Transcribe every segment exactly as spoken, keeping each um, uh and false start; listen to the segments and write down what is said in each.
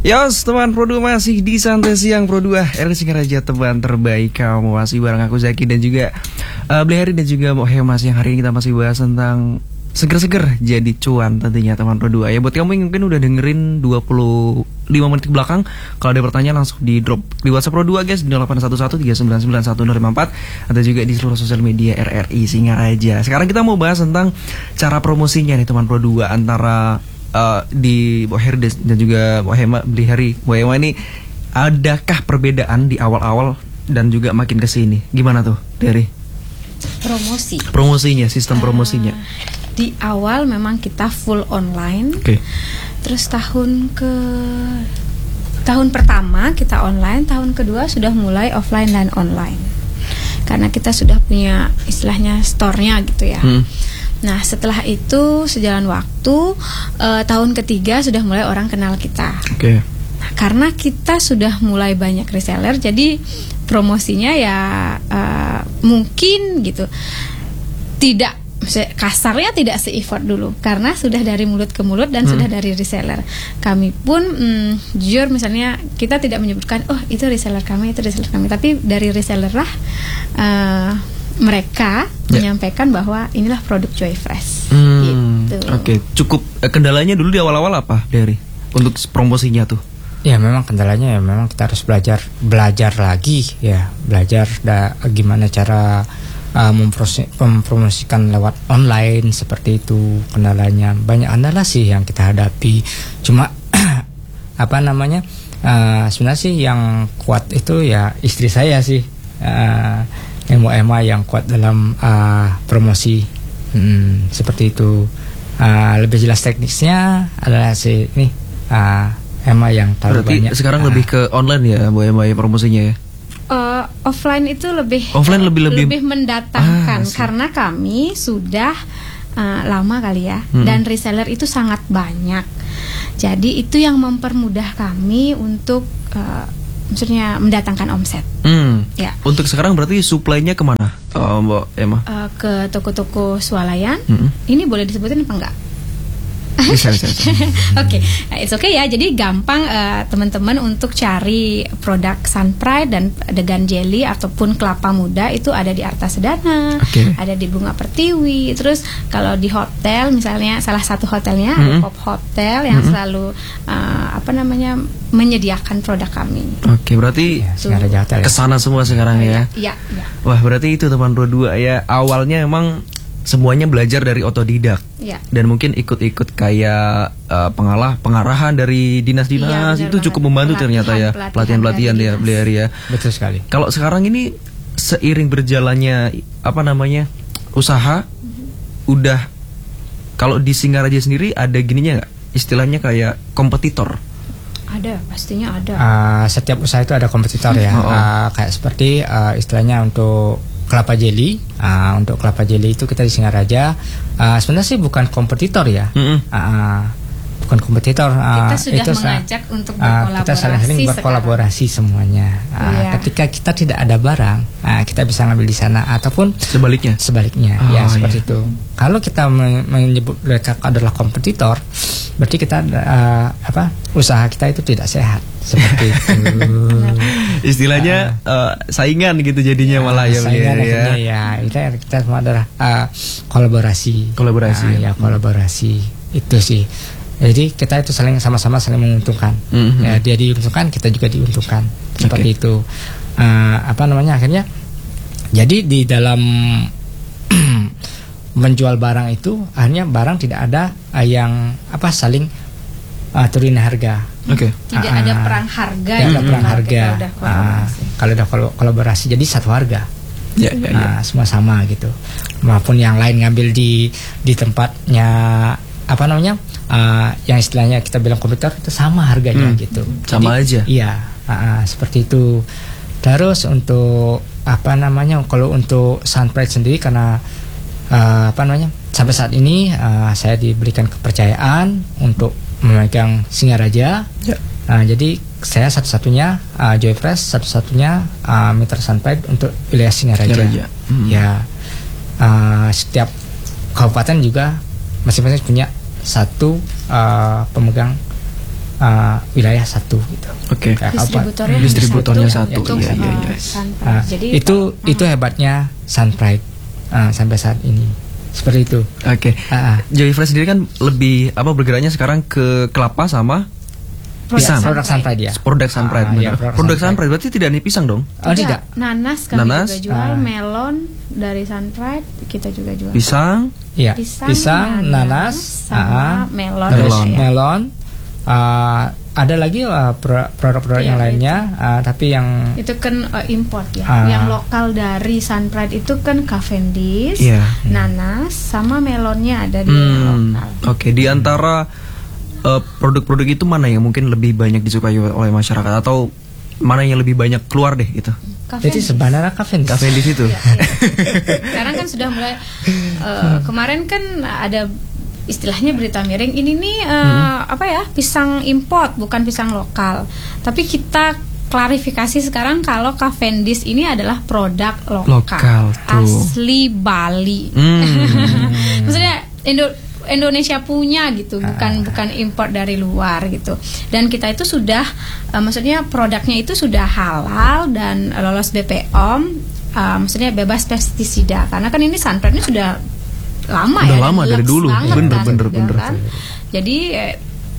Yos, teman Pro dua masih di Santai Siang Pro dua R D Singaraja, teman terbaik kamu. Masih bareng aku Zaki dan juga uh, Blehari dan juga Mbok Hemas. Yang hari ini kita masih bahas tentang seger-seger jadi cuan tentunya teman Pro dua. Ya buat kamu yang mungkin udah dengerin dua puluh lima menit ke belakang, kalau ada pertanyaan langsung di drop di WhatsApp Pro dua guys, di nol delapan satu satu tiga sembilan sembilan satu nol lima empat, atau juga di seluruh sosial media R R I Singaraja. Sekarang kita mau bahas tentang cara promosinya nih teman Pro dua antara Uh, di Mbok Heri dan juga Mbok Hema, Blehari, Mbok Hema ini, adakah perbedaan di awal-awal dan juga makin kesini? Gimana tuh dari promosi? Promosinya, sistem promosinya. Uh, di awal memang kita full online. Oke. Okay. Terus tahun ke tahun pertama kita online, tahun kedua sudah mulai offline dan online. Karena kita sudah punya istilahnya store-nya gitu ya. Hmm. Nah setelah itu sejalan waktu uh, tahun ketiga sudah mulai orang kenal kita. Oke. Okay. Nah, karena kita sudah mulai banyak reseller, jadi promosinya ya uh, mungkin gitu tidak kasarnya tidak se-effort dulu karena sudah dari mulut ke mulut dan hmm. sudah dari reseller. Kami pun mm, jujur misalnya kita tidak menyebutkan oh itu reseller kami, itu reseller kami, tapi dari reseller lah uh, mereka yeah. menyampaikan bahwa inilah produk Joy Fresh. Hmm, gitu. Oke, okay. Cukup eh, kendalanya dulu di awal-awal apa dari untuk promosinya tuh? Ya memang kendalanya ya memang kita harus belajar belajar lagi ya belajar da, gimana cara uh, mempromosikan lewat online seperti itu. Kendalanya banyak kendala sih yang kita hadapi. Cuma apa namanya uh, sebenarnya sih yang kuat itu ya istri saya sih. Uh, Emo Ema yang kuat dalam uh, promosi hmm, seperti itu. Uh, lebih jelas teknisnya adalah si ini uh, Ema yang tahu. Berarti banyak. Sekarang uh, lebih ke online ya Bu Ema ya promosinya ya? Uh, offline itu lebih offline lebih lebih, lebih mendatangkan ah, karena kami sudah uh, lama kali ya hmm. dan reseller itu sangat banyak. Jadi itu yang mempermudah kami untuk uh, maksudnya mendatangkan omset. Hmm. Ya. Untuk sekarang berarti supply-nya kemana, oh, Mbak Emma? Uh, ke toko-toko swalayan. Hmm. Ini boleh disebutin apa enggak? Bisa, bisa, bisa. Oke, okay. It's okay ya. Jadi gampang uh, teman-teman untuk cari produk Sun Pride dan Degan Jelly ataupun kelapa muda itu ada di Arta Sedana, okay. ada di Bunga Pertiwi. Terus kalau di hotel misalnya salah satu hotelnya mm-hmm. ada Pop Hotel yang mm-hmm. selalu uh, apa namanya menyediakan produk kami. Oke, okay, berarti ya, kesana semua sekarang ya? Iya. Ya. Wah, berarti itu teman Pro dua ya. Awalnya emang semuanya belajar dari otodidak ya. Dan mungkin ikut-ikut kayak uh, pengalah pengarahan dari dinas-dinas ya, itu cukup membantu pelatihan, ternyata ya pelatihan-pelatihan ya Blehari ya. Betul sekali. Kalau sekarang ini seiring berjalannya apa namanya usaha, mm-hmm. udah kalau di Singaraja sendiri ada gininya nggak? Istilahnya kayak kompetitor. Ada, pastinya ada. Uh, setiap usaha itu ada kompetitor ya. Oh, oh. Uh, kayak seperti uh, istilahnya untuk kelapa jelly, uh, untuk kelapa jelly itu kita di Singaraja uh, sebenarnya sih bukan kompetitor ya, mm-hmm. uh, bukan kompetitor. Uh, kita sudah itu mengajak sa- untuk berkolaborasi. Uh, kita saling-saling berkolaborasi sekarang. Semuanya. Uh, iya. Ketika kita tidak ada barang, uh, kita bisa ngambil di sana ataupun sebaliknya. Sebaliknya, oh, ya seperti iya. itu. Kalau kita menyebut mereka adalah kompetitor, berarti kita uh, apa usaha kita itu tidak sehat seperti itu. Istilahnya uh, uh, saingan gitu jadinya ya, malah ya saingan ya. Ya kita kita semua adalah uh, kolaborasi. Kolaborasi. Uh, ya kolaborasi itu sih. Jadi kita itu saling sama-sama saling menguntungkan. Mm-hmm. Ya, dia diuntungkan, kita juga diuntungkan. Seperti okay. itu. Uh, apa namanya akhirnya? Jadi di dalam menjual barang itu akhirnya barang tidak ada uh, yang apa saling uh, turunin harga. Oke. Okay. Tidak uh, ada perang harga. Tidak ada perang harga. Uh, kalau udah kolaborasi jadi satu harga. Ya, ya, ya. Uh, semua sama gitu. Maupun yang lain ngambil di di tempatnya apa namanya uh, yang istilahnya kita bilang komputer itu sama harganya hmm. gitu. Sama jadi, aja. Iya. Uh, uh, seperti itu. Terus untuk apa namanya kalau untuk Sun Pride sendiri karena Uh, apa namanya sampai saat ini uh, saya diberikan kepercayaan untuk memegang Singaraja ya. uh, jadi saya satu-satunya uh, Joy Fresh satu-satunya uh, mitra Sun Pride untuk wilayah Singaraja hmm. ya uh, setiap kabupaten juga masing-masing punya satu uh, pemegang uh, wilayah satu gitu. Oke. Kayak apa? Distributornya, Distributornya satu, untuk, iya, iya, iya. uh, Sunpride. Ah, Jadi itu kalau- itu hebatnya Sunpride ah, sampai saat ini seperti itu. Oke. Ah, ah. Joy Fresh sendiri kan lebih apa bergeraknya sekarang ke kelapa sama pisang. Produk Sunpride ya. Produk Sunpride. Ah, benar. iya, produk produk Sunpride. Sunpride berarti tidak nih pisang dong? Oh tidak. Nanas kami Nanas, juga jual, ah. melon dari Sunpride kita juga jual. Pisang. Iya. Pisang, Pisang, nanas, sama ah, melon. terus Melon. ya. melon. Ah, ada lagi ah, pro- produk-produk Iya, yang lainnya, ah, tapi yang Itu kan uh, import ya. Ah. Yang lokal dari Sunpride itu kan Cavendish, Iya. nanas, sama melonnya ada di Hmm. lokal. Oke, di antara uh, produk-produk itu mana yang mungkin lebih banyak disukai oleh masyarakat atau mana yang lebih banyak keluar deh gitu? jadi Cavendish. sebenarnya Cavendish. Cavendish itu. Iya, iya. Sekarang kan sudah mulai uh, kemarin kan ada istilahnya berita miring ini nih uh, apa ya, pisang import bukan pisang lokal. Tapi kita klarifikasi sekarang kalau Cavendish ini adalah produk lokal, Lokal, tuh. asli Bali. Hmm. Maksudnya Indo Indonesia punya gitu, bukan bukan import dari luar gitu. Dan kita itu sudah uh, maksudnya produknya itu sudah halal dan lolos B P O M, uh, maksudnya bebas pestisida. Karena kan ini Sunpride ini sudah lama Udah ya, lama dan dari leks dulu. banget Bener, kan, bener, juga bener. kan. Jadi eh,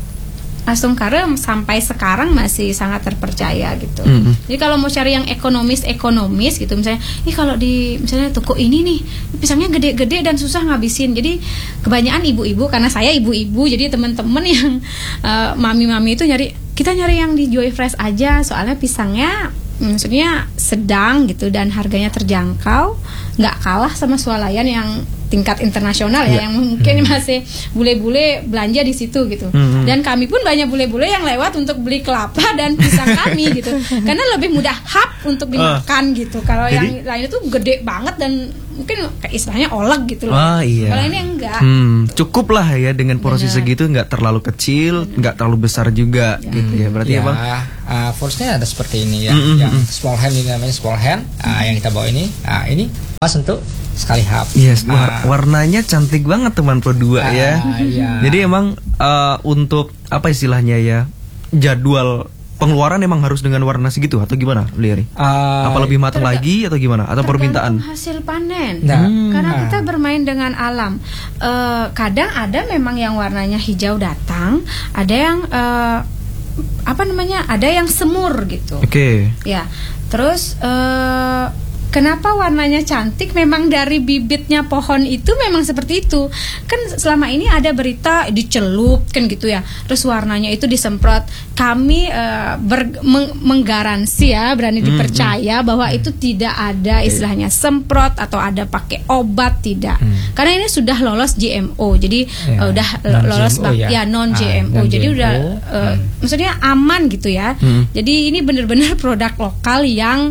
Astungkare sampai sekarang masih sangat terpercaya gitu. Mm-mm. Jadi kalau mau cari yang ekonomis ekonomis gitu, misalnya, ih kalau di misalnya toko ini nih pisangnya gede-gede dan susah ngabisin. Jadi kebanyakan ibu-ibu, karena saya ibu-ibu, jadi teman-teman yang uh, mami-mami itu nyari, kita nyari yang di Joy Fresh aja, soalnya pisangnya maksudnya sedang gitu dan harganya terjangkau, nggak kalah sama swalayan yang tingkat internasional ya, Ya. yang mungkin masih bule-bule belanja di situ gitu. Hmm. Dan kami pun banyak bule-bule yang lewat untuk beli kelapa dan pisang kami gitu, karena lebih mudah hap untuk dimakan gitu. Kalau Jadi- yang lain itu gede banget dan mungkin kayak istilahnya oleg gitu loh. Ah iya. Kalau ini enggak. Hmm, cukup lah ya dengan porsi Benar. segitu, nggak terlalu kecil, nggak terlalu besar juga gitu ya. Berarti ya, ya, Bang. uh, force-nya ada seperti ini ya, Mm, mm, yang mm. small hand ini namanya small hand, ah, yang kita bawa ini, ah, ini pas untuk sekali hap. Yes, Ah, war- warnanya cantik banget teman Pro dua Ah, ya. iya. Jadi emang uh, untuk apa istilahnya ya, jadwal pengeluaran emang harus dengan warna segitu atau gimana, Liari? ah, Apa lebih matang terga- lagi atau gimana? Atau permintaan? Tergantung hasil panen. Nah, Hmm. Karena ah. kita bermain dengan alam. Eh, kadang ada memang yang warnanya hijau datang, ada yang eh, apa namanya? Ada yang semur gitu. Oke. Ya. Terus eh, kenapa warnanya cantik? Memang dari bibitnya pohon itu memang seperti itu. Kan selama ini ada berita dicelup kan gitu ya. Terus warnanya itu disemprot. Kami eh, ber- meng- menggaransi ya, berani Hmm, dipercaya bahwa itu tidak ada istilahnya semprot atau ada pakai obat, tidak. Hmm. Karena ini sudah lolos G M O. Jadi Ya, eh, udah non-G M O lolos bak- ya. ya non G M O. Ah, Jadi non-G M O. udah eh, maksudnya aman gitu ya. Hmm. Jadi ini benar-benar produk lokal yang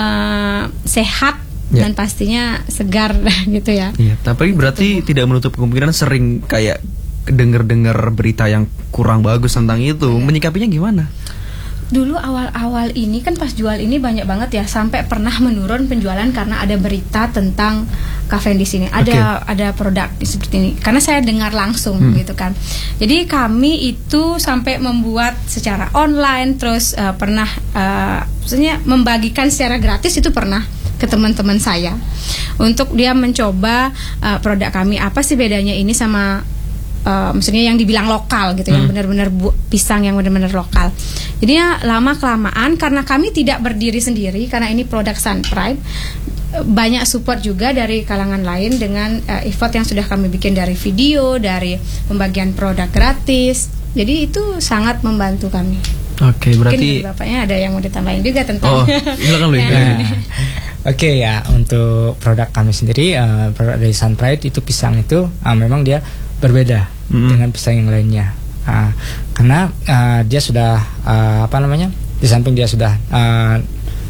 eh, sehat Ya. dan pastinya segar gitu ya. Iya, tapi berarti tidak menutup kemungkinan sering kayak dengar-dengar berita yang kurang bagus tentang itu. Iya. Menyikapinya gimana? Dulu awal-awal ini kan pas jual ini banyak banget ya, sampai pernah menurun penjualan karena ada berita tentang Cavendish ini. Ada ada produk seperti ini. Karena saya dengar langsung Hmm. gitu kan. Jadi kami itu sampai membuat secara online, terus eh, pernah eh, maksudnya membagikan secara gratis itu pernah ke teman-teman saya untuk dia mencoba eh, produk kami, apa sih bedanya ini sama Uh, maksudnya yang dibilang lokal gitu, yang Hmm. benar-benar bu- pisang yang benar-benar lokal. Jadinya lama kelamaan karena kami tidak berdiri sendiri, karena ini produk Sunpride, uh, banyak support juga dari kalangan lain dengan uh, effort yang sudah kami bikin dari video, dari pembagian produk gratis. Jadi itu sangat membantu kami. Oke, Mungkin berarti dari bapaknya ada yang mau ditambahin juga Oh, tentang. silakan Lu. Ya. Nah, Oke ya, untuk produk kami sendiri, eh, produk dari Sunpride itu pisang itu ah, memang dia berbeda Mm. dengan pisang yang lainnya. Ah, karena ah, dia sudah ah, apa namanya? Di samping dia sudah ah,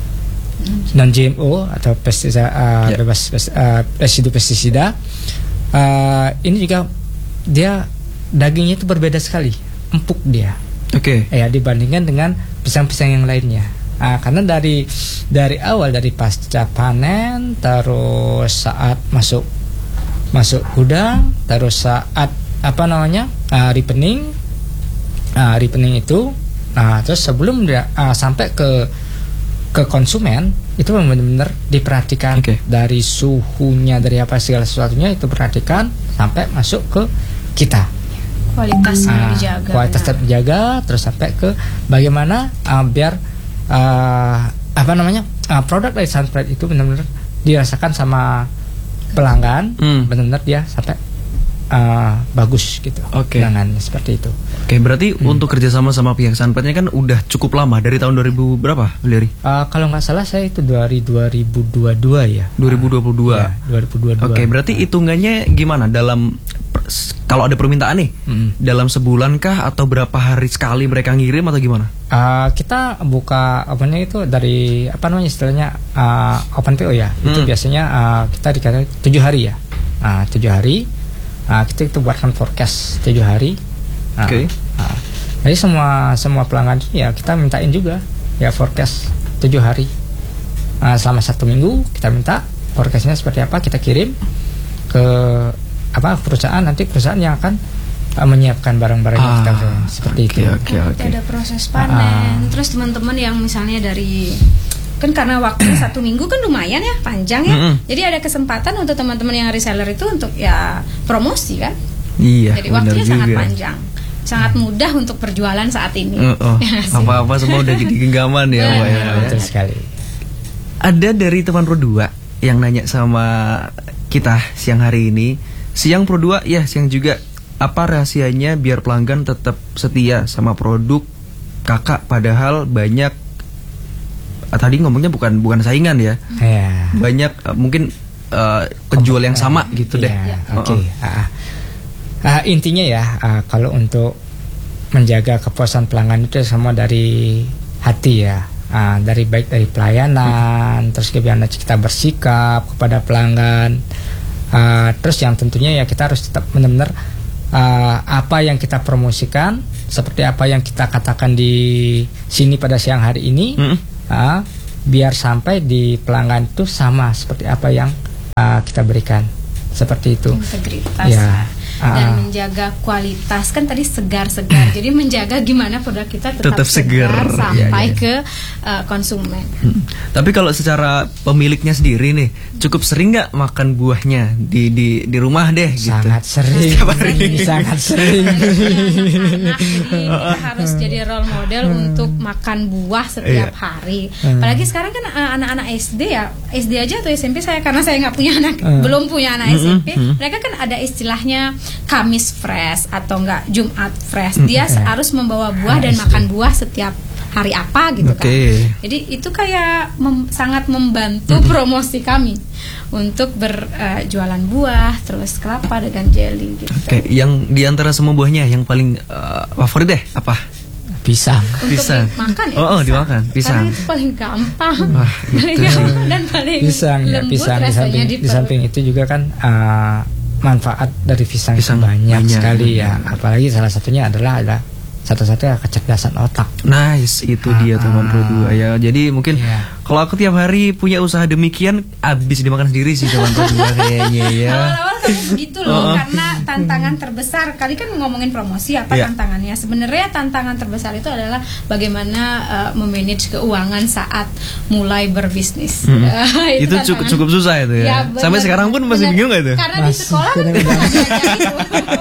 non G M O atau pestisida ah, Ya. bebas pes- ah, residu pestisida. Ah, ini juga dia dagingnya itu berbeda sekali, empuk dia. Oke. Ya, dibandingkan dengan pisang-pisang yang lainnya. Ah, karena dari dari awal, dari pasca panen, terus saat masuk masuk gudang, terus saat apa namanya ah, ripening, uh, ripening itu. Nah, terus sebelum dia uh, sampai ke ke konsumen itu benar-benar diperhatikan okay. dari suhunya, dari apa segala sesuatunya itu perhatikan sampai masuk ke kita. Kualitasnya uh, dijaga. Kualitas tetap dijaga, terus sampai ke bagaimana uh, biar uh, apa namanya uh, produk dari Sunpride itu benar-benar dirasakan sama pelanggan, hmm. benar-benar dia sampai uh, bagus gitu. Oke. Okay. Seperti itu. Oke, okay, berarti hmm. untuk kerjasama sama pihak Sunpride-nya kan udah cukup lama, dari tahun dua ribu berapa, Leri? Uh, kalau nggak salah saya itu dari dua ribu dua puluh dua ya. dua ribu dua puluh dua. Ya, dua ribu dua puluh dua. Oke, okay, berarti hitungannya gimana dalam kalau ada permintaan nih, hmm. dalam sebulan kah atau berapa hari sekali mereka ngirim atau gimana? Uh, kita buka opennya itu dari apa namanya istilahnya uh, open P O ya. Hmm. Itu biasanya uh, kita dikatakan tujuh hari ya. Uh, tujuh hari. Uh, kita itu buatkan forecast tujuh hari. Uh, Oke. Okay. Uh, jadi semua semua pelanggan ya kita mintain juga ya forecast tujuh hari. Uh, selama satu minggu kita minta forecastnya seperti apa, kita kirim ke apa perusahaan, nanti perusahaan yang akan uh, menyiapkan barang-barangnya ah, kita seperti okay, itu. Okay, okay. Ada proses panen. Uh, Terus teman-teman yang misalnya dari kan karena waktunya satu minggu kan lumayan ya, panjang ya. Mm-hmm. Jadi ada kesempatan untuk teman-teman yang reseller itu untuk ya promosi kan. Iya. Jadi waktunya juga. sangat panjang, sangat mudah untuk perjualan saat ini. Uh, oh. Apa-apa semua udah jadi genggaman ya, Mbak ya. Betul sekali. Ada dari teman Pro dua yang nanya sama kita siang hari ini. Siang Pro dua ya, siang juga. Apa rahasianya biar pelanggan tetap setia sama produk kakak padahal banyak ah, tadi ngomongnya bukan bukan saingan ya. Yeah. Banyak uh, mungkin uh, penjual yang sama gitu deh. Yeah, Oke. Okay. Uh, uh, intinya ya uh, kalau untuk menjaga kepuasan pelanggan itu semua dari hati ya. Uh, dari baik dari pelayanan, hmm. terus bagaimana kita bersikap kepada pelanggan. Uh, terus yang tentunya ya kita harus tetap benar-benar uh, apa yang kita promosikan, seperti apa yang kita katakan di sini pada siang hari ini, hmm. uh, biar sampai di pelanggan itu sama seperti apa yang uh, kita berikan, seperti itu. Integritas ya. Uh, dan menjaga kualitas kan tadi segar-segar. Jadi menjaga gimana produk kita tetap, tetap segar, segar sampai ya, ya. ke uh, konsumen. Hmm. Tapi kalau secara pemiliknya sendiri nih, cukup sering nggak makan buahnya di di di rumah deh? Sangat gitu. sering, sangat sering. Anak-anak ini harus jadi role model hmm. untuk makan buah setiap iya. hari. Hmm. Apalagi sekarang kan uh, anak-anak S D ya, S D aja atau S M P saya karena saya nggak punya anak, hmm. belum punya anak S M P, hmm. mereka kan ada istilahnya Kamis fresh atau enggak Jumat fresh. Dia hmm. harus membawa buah dan makan buah setiap hari apa gitu okay. kan. Jadi itu kayak mem- sangat membantu hmm. promosi kami untuk berjualan uh, buah, terus kelapa dengan jelly gitu. Oke, okay. Yang diantara semua buahnya yang paling uh, favorit deh apa? Pisang. Untuk pisang. dimakan ya. Oh, oh dimakan pisang. Karena itu paling gampang. Wah, paling gitu. gampang dan paling pisang ya, lembut pisang di rasanya samping, di, di samping itu juga kan uh, manfaat dari pisang, pisang banyak, banyak sekali ya. Apalagi salah satunya adalah ada satu-satunya kecerdasan otak. Nice, itu ah, dia teman Pro dua ya. Jadi mungkin yeah. kalau aku tiap hari punya usaha demikian, habis dimakan sendiri sih teman Pro dua kayaknya ya. Awal-awal kan begitu loh, oh. karena tantangan terbesar kali kan ngomongin promosi apa yeah. tantangannya. Sebenarnya tantangan terbesar itu adalah bagaimana uh, memanage keuangan saat mulai berbisnis. Hmm. Uh, itu itu cukup, cukup susah itu ya. ya bener, Sampai sekarang pun masih bener. bingung nggak itu? Karena masih, di sekolah kan kita belajar itu.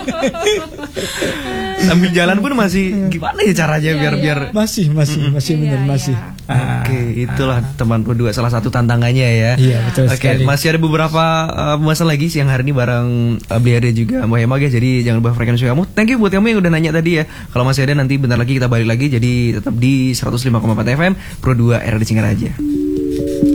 Sambil jalan pun masih gimana ya caranya biar iya, biar masih masih masih iya, benar iya. masih. Ah, Oke, okay, itulah ah. teman Pro dua salah satu tantangannya ya. Iya, betul Oke, okay, masih ada beberapa uh, pembahasan lagi siang hari ini bareng uh, Bliari juga Mbak Hema ya. Jadi jangan lupa frekuensi kamu. Thank you buat kamu yang udah nanya tadi ya. Kalau masih ada nanti bentar lagi kita balik lagi, jadi tetap di seratus lima koma empat F M Pro dua R D Singaraja.